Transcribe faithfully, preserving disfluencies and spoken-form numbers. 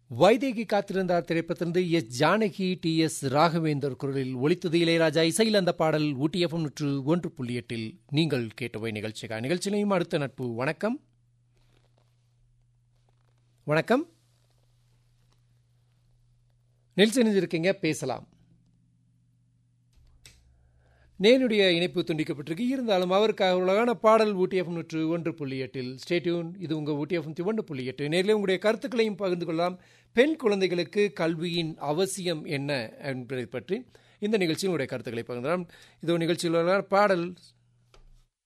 வைதேகி காத்திருந்தார் திரைப்படத்திலிருந்து S Janaki D S Raghavendra குரலில் ஒலித்தது. இளையராஜா இசையில் அந்த பாடல் ஊட்டி எஃப்எம் நூற்று ஒன்று புள்ளி எட்டில் நீங்கள் கேட்டவை நிகழ்ச்சிக்காக. நிகழ்ச்சியிலையும் அடுத்த நட்பு. வணக்கம் வணக்கம் நிகழ்ச்சி இருக்கீங்க, பேசலாம். நேனுடைய இணைப்பு துண்டிக்கப்பட்டிருக்கு. இருந்தாலும் அவருக்காக உலகான பாடல் ஊட்டி எஃப்எம் நூற்று ஒன்று புள்ளி எட்டில் ஸ்டேட்யூன். இது உங்கள் ஊட்டி எஃப்எம் ஒன்று புள்ளி எட்டு. நேரில் உங்களுடைய கருத்துக்களையும் பகிர்ந்து கொள்ளலாம். பெண் குழந்தைகளுக்கு கல்வியின் அவசியம் என்ன என்பதை பற்றி இந்த நிகழ்ச்சியில் உங்களுடைய கருத்துக்களை பகிர்ந்தலாம். இது ஒரு நிகழ்ச்சியில் பாடல்